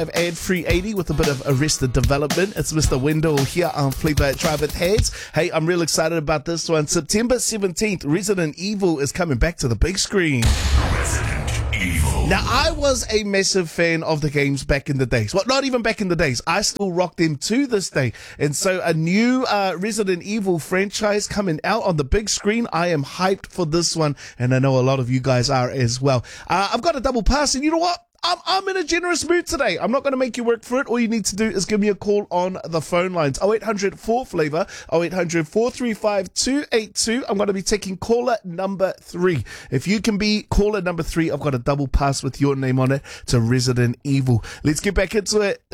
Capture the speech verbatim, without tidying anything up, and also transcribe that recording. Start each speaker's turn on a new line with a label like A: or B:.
A: ad-free eighty with a bit of Arrested Development. It's Mister Wendell here on Flipper Drive It Heads. Hey, I'm real excited about this one. September seventeenth, Resident Evil is coming back to the big screen.
B: Resident Evil.
A: Now, I was a massive fan of the games back in the days. Well, not even back in the days. I still rock them to this day. And so a new uh, Resident Evil franchise coming out on the big screen. I am hyped for this one, and I know a lot of you guys are as well. Uh, I've got a double pass, and you know what? I'm, I'm in a generous mood today. I'm not going to make you work for it. All you need to do is give me a call on the phone lines. oh eight hundred four Flava, oh eight hundred four three five two eight two. I'm going to be taking caller number three. If you can be caller number three, I've got a double pass with your name on it to Resident Evil. Let's get back into it.